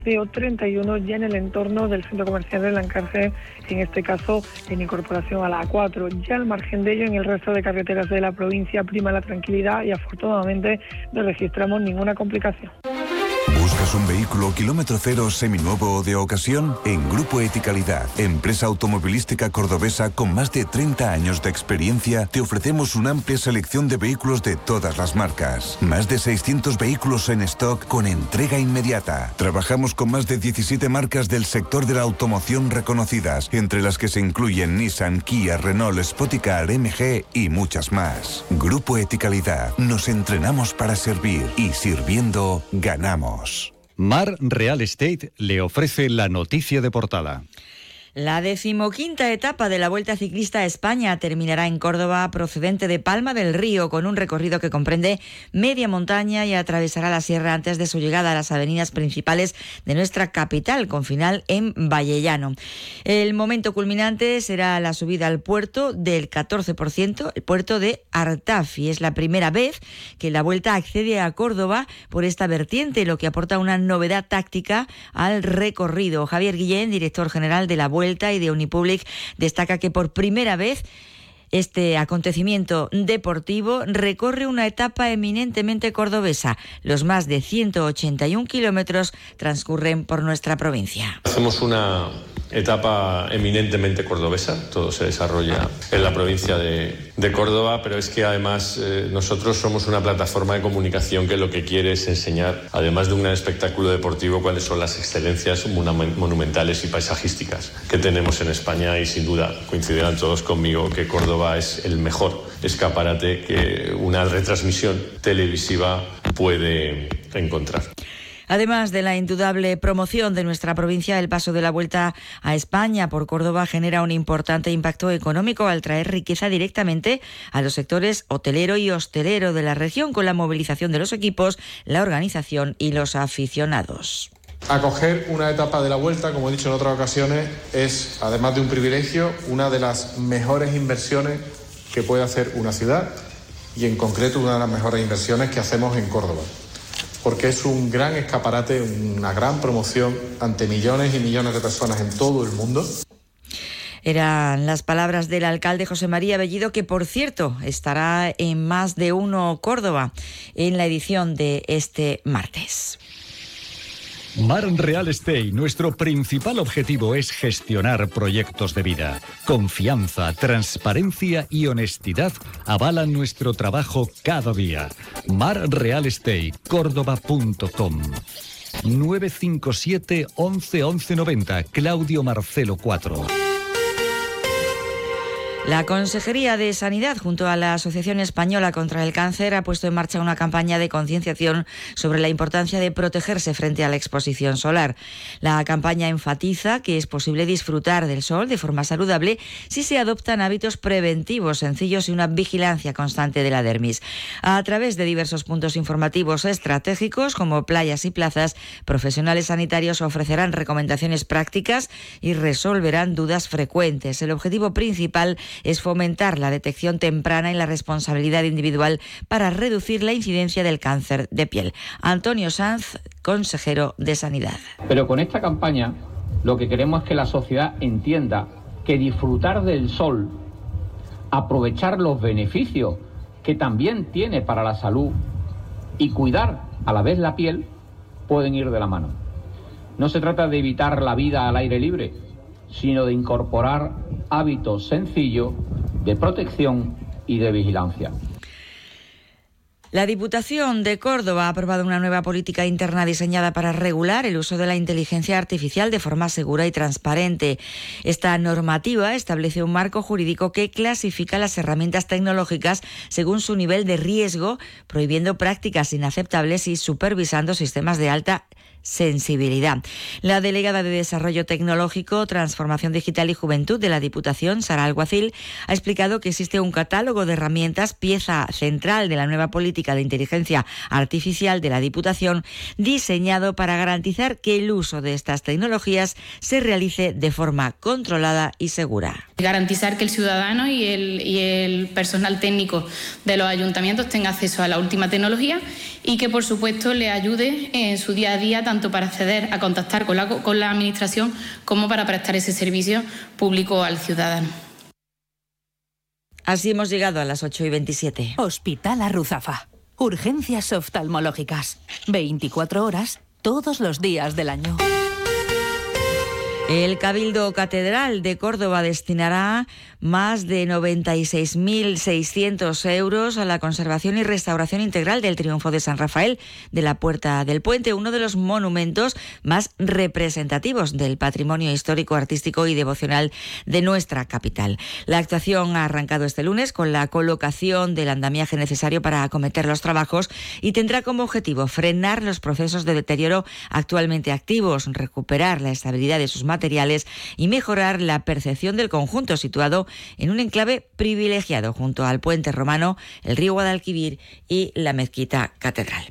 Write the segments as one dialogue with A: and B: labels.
A: 31 ya en el entorno del centro comercial de Lancarce, en este caso en incorporación a la A4. Ya al margen de ello, en el resto de carreteras de la provincia prima la tranquilidad y afortunadamente no registramos ninguna complicación.
B: ¿Buscas un vehículo kilómetro cero seminuevo o de ocasión? En Grupo Eticalidad, empresa automovilística cordobesa con más de 30 años de experiencia, te ofrecemos una amplia selección de vehículos de todas las marcas. Más de 600 vehículos en stock con entrega inmediata. Trabajamos con más de 17 marcas del sector de la automoción reconocidas, entre las que se incluyen Nissan, Kia, Renault, Spoticar, MG y muchas más. Grupo Eticalidad, nos entrenamos para servir y sirviendo ganamos.
C: Mar Real Estate le ofrece la noticia de portada.
D: La 15ª etapa de la Vuelta Ciclista a España terminará en Córdoba, procedente de Palma del Río, con un recorrido que comprende media montaña y atravesará la sierra antes de su llegada a las avenidas principales de nuestra capital, con final en Vallellano. El momento culminante será la subida al puerto del 14%, el puerto de Artaf, y es la primera vez que la Vuelta accede a Córdoba por esta vertiente, lo que aporta una novedad táctica al recorrido. Javier Guillén, director general de la Vuelta y de Unipublic, destaca que por primera vez este acontecimiento deportivo recorre una etapa eminentemente cordobesa. Los más de 181 kilómetros transcurren por nuestra provincia.
E: Hacemos una etapa eminentemente cordobesa, todo se desarrolla en la provincia de Córdoba, pero es que además nosotros somos una plataforma de comunicación que lo que quiere es enseñar, además de un gran espectáculo deportivo, cuáles son las excelencias monumentales y paisajísticas que tenemos en España, y sin duda coincidirán todos conmigo que Córdoba es el mejor escaparate que una retransmisión televisiva puede encontrar.
D: Además de la indudable promoción de nuestra provincia, el paso de la Vuelta a España por Córdoba genera un importante impacto económico al traer riqueza directamente a los sectores hotelero y hostelero de la región, con la movilización de los equipos, la organización y los aficionados.
F: Acoger una etapa de la Vuelta, como he dicho en otras ocasiones, es, además de un privilegio, una de las mejores inversiones que puede hacer una ciudad, y en concreto una de las mejores inversiones que hacemos en Córdoba, porque es un gran escaparate, una gran promoción ante millones y millones de personas en todo el mundo.
D: Eran las palabras del alcalde José María Bellido, que por cierto estará en Más de Uno Córdoba en la edición de este martes.
C: Mar Real Estate, nuestro principal objetivo es gestionar proyectos de vida. Confianza, transparencia y honestidad avalan nuestro trabajo cada día. Mar Real Estate, córdoba.com. 957 11 11 90, Claudio Marcelo 4.
D: La Consejería de Sanidad, junto a la Asociación Española contra el Cáncer, ha puesto en marcha una campaña de concienciación sobre la importancia de protegerse frente a la exposición solar. La campaña enfatiza que es posible disfrutar del sol de forma saludable si se adoptan hábitos preventivos sencillos y una vigilancia constante de la dermis. A través de diversos puntos informativos estratégicos, como playas y plazas, profesionales sanitarios ofrecerán recomendaciones prácticas y resolverán dudas frecuentes. El objetivo principal es fomentar la detección temprana y la responsabilidad individual para reducir la incidencia del cáncer de piel. Antonio Sanz, consejero de Sanidad.
G: Pero con esta campaña lo que queremos es que la sociedad entienda que disfrutar del sol, aprovechar los beneficios que también tiene para la salud y cuidar a la vez la piel pueden ir de la mano. No se trata de evitar la vida al aire libre, sino de incorporar hábitos sencillos de protección y de vigilancia.
D: La Diputación de Córdoba ha aprobado una nueva política interna diseñada para regular el uso de la inteligencia artificial de forma segura y transparente. Esta normativa establece un marco jurídico que clasifica las herramientas tecnológicas según su nivel de riesgo, prohibiendo prácticas inaceptables y supervisando sistemas de alta sensibilidad. La delegada de Desarrollo Tecnológico, Transformación Digital y Juventud de la Diputación, Sara Alguacil, ha explicado que existe un catálogo de herramientas, pieza central de la nueva política de inteligencia artificial de la Diputación, diseñado para garantizar que el uso de estas tecnologías se realice de forma controlada y segura.
H: Garantizar que el ciudadano y el personal técnico de los ayuntamientos tenga acceso a la última tecnología y que, por supuesto, le ayude en su día a día, tanto para acceder a contactar con la Administración como para prestar ese servicio público al ciudadano.
D: Así hemos llegado a las 8:27.
I: Hospital Arruzafa. Urgencias oftalmológicas. 24 horas, todos los días del año.
D: El Cabildo Catedral de Córdoba destinará más de 96.600 euros a la conservación y restauración integral del Triunfo de San Rafael de la Puerta del Puente, uno de los monumentos más representativos del patrimonio histórico, artístico y devocional de nuestra capital. La actuación ha arrancado este lunes con la colocación del andamiaje necesario para acometer los trabajos y tendrá como objetivo frenar los procesos de deterioro actualmente activos, recuperar la estabilidad de sus materiales y mejorar la percepción del conjunto situado en un enclave privilegiado junto al puente romano, el río Guadalquivir y la mezquita catedral.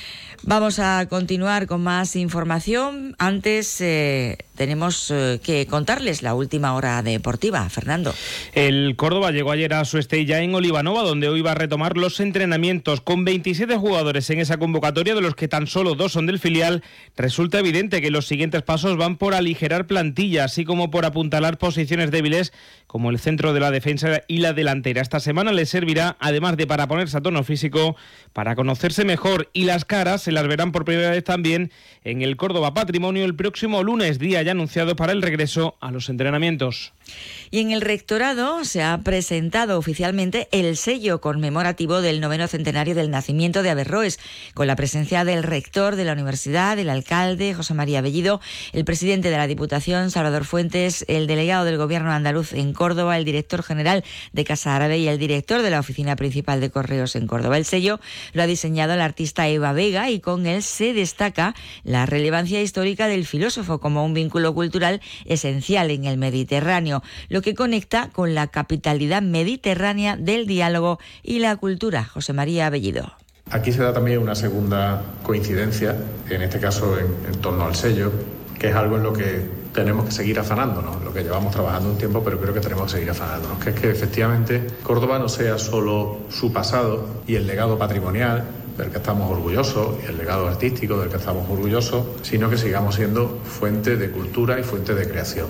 D: Vamos a continuar con más información. Antes tenemos que contarles la última hora deportiva. Fernando.
J: El Córdoba llegó ayer a su Estella en Olivanova, donde hoy va a retomar los entrenamientos. Con 27 jugadores en esa convocatoria, de los que tan solo 2 son del filial, resulta evidente que los siguientes pasos van por aligerar plantilla, así como por apuntalar posiciones débiles como el centro de la defensa y la delantera. Esta semana les servirá, además de para ponerse a tono físico, para conocerse mejor, y las caras se las verán por primera vez también en el Córdoba Patrimonio el próximo lunes, día ya anunciado para el regreso a los entrenamientos.
D: Y en el Rectorado se ha presentado oficialmente el sello conmemorativo del 9º centenario del nacimiento de Averroes, con la presencia del rector de la universidad, el alcalde José María Bellido, el presidente de la Diputación Salvador Fuentes, el delegado del Gobierno andaluz en Córdoba, el director general de Casa Árabe y el director de la Oficina Principal de Correos en Córdoba. El sello lo ha diseñado la artista Eva Vega y con él se destaca la relevancia histórica del filósofo como un vínculo cultural esencial en el Mediterráneo, lo que conecta con la capitalidad mediterránea del diálogo y la cultura. José María Bellido.
F: Aquí se da también una segunda coincidencia, en este caso en torno al sello, que es algo en lo que tenemos que seguir afanándonos, lo que llevamos trabajando un tiempo, pero creo que tenemos que seguir afanándonos, que es que efectivamente Córdoba no sea solo su pasado y el legado patrimonial del que estamos orgullosos, y el legado artístico del que estamos orgullosos, sino que sigamos siendo fuente de cultura y fuente de creación.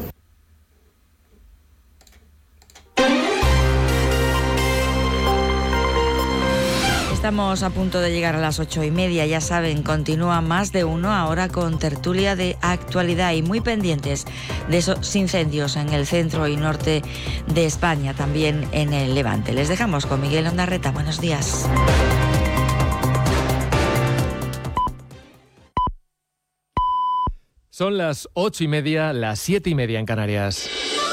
D: Estamos a punto de llegar a las 8:30, ya saben, continúa Más de Uno ahora con tertulia de actualidad y muy pendientes de esos incendios en el centro y norte de España, también en el Levante. Les dejamos con Miguel Ondarreta. Buenos días.
K: Son las 8:30, las 7:30 en Canarias.